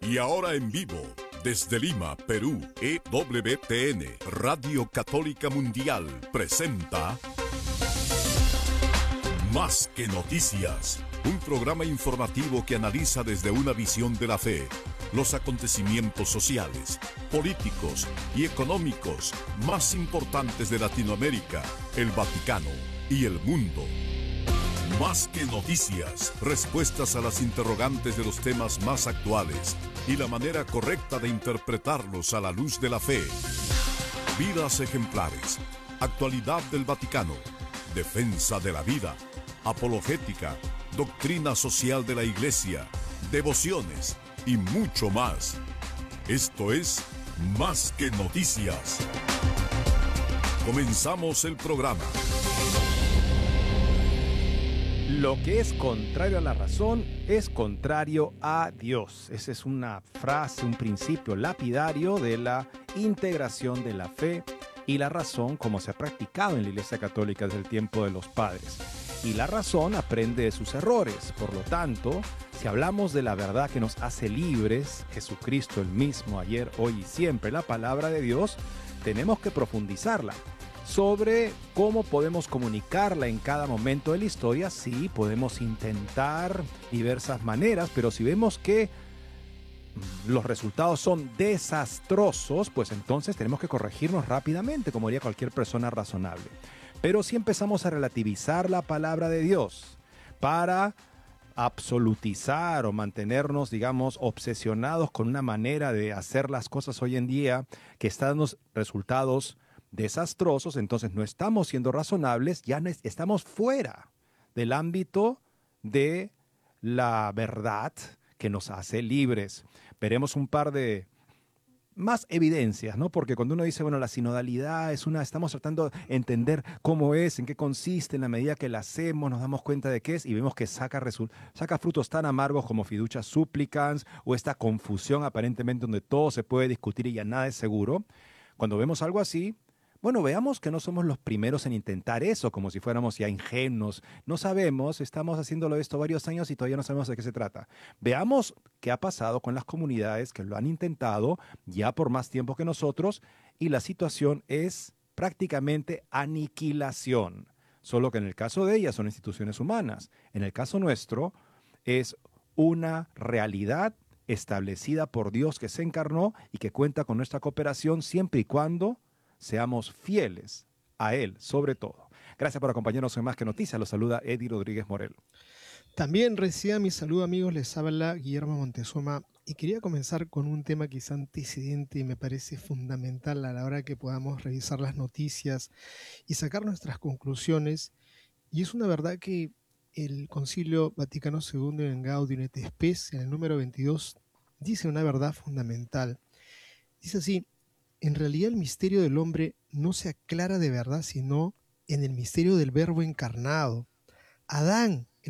Y ahora en vivo, desde Lima, Perú, EWTN, Radio Católica Mundial, presenta Más que Noticias, un programa informativo que analiza desde una visión de la fe los acontecimientos sociales, políticos y económicos más importantes de Latinoamérica, el Vaticano y el mundo. Más que noticias, respuestas a las interrogantes de los temas más actuales y la manera correcta de interpretarlos a la luz de la fe. Vidas ejemplares, actualidad del Vaticano, defensa de la vida, apologética, doctrina social de la Iglesia, devociones y mucho más. Esto es Más que Noticias. Comenzamos el programa. Lo que es contrario a la razón es contrario a Dios. Esa es una frase, un principio lapidario de la integración de la fe y la razón como se ha practicado en la Iglesia Católica desde el tiempo de los padres. Y la razón aprende de sus errores. Por lo tanto, si hablamos de la verdad que nos hace libres, Jesucristo el mismo, ayer, hoy y siempre, la palabra de Dios, tenemos que profundizarla. Sobre cómo podemos comunicarla en cada momento de la historia, sí, podemos intentar diversas maneras, pero si vemos que los resultados son desastrosos, pues entonces tenemos que corregirnos rápidamente, como haría cualquier persona razonable. Pero si empezamos a relativizar la palabra de Dios para absolutizar o mantenernos, digamos, obsesionados con una manera de hacer las cosas hoy en día que está dando resultados desastrosos, entonces no estamos siendo razonables, ya no estamos fuera del ámbito de la verdad que nos hace libres. Veremos un par de más evidencias, ¿no? Porque cuando uno dice, bueno, la sinodalidad es estamos tratando de entender cómo es, en qué consiste, en la medida que la hacemos, nos damos cuenta de qué es y vemos que saca frutos tan amargos como fiducia supplicans o esta confusión aparentemente donde todo se puede discutir y ya nada es seguro. Cuando vemos algo así, bueno, veamos que no somos los primeros en intentar eso, como si fuéramos ya ingenuos. No sabemos, estamos haciéndolo esto varios años y todavía no sabemos de qué se trata. Veamos qué ha pasado con las comunidades que lo han intentado ya por más tiempo que nosotros y la situación es prácticamente aniquilación. Solo que en el caso de ellas son instituciones humanas. En el caso nuestro es una realidad establecida por Dios que se encarnó y que cuenta con nuestra cooperación siempre y cuando seamos fieles a Él, sobre todo. Gracias por acompañarnos en Más que Noticias. Los saluda Eddie Rodríguez Morel. También reciba mi saludo, amigos. Les habla Guillermo Montezuma y quería comenzar con un tema que es antecedente y me parece fundamental a la hora que podamos revisar las noticias y sacar nuestras conclusiones. Y es una verdad que el Concilio Vaticano II en Gaudium et Spes, en el número 22, dice una verdad fundamental. Dice así: en realidad el misterio del hombre no se aclara de verdad sino en el misterio del Verbo encarnado. Adán,